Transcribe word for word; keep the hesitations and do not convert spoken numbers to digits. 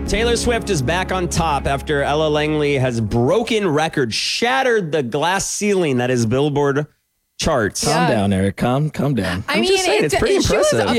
Taylor Swift is back on top after Ella Langley has broken records, shattered the glass ceiling that is Billboard charts. Calm Yeah. down, Eric. Calm, calm down. I I'm mean, just saying, it's pretty she was impressive.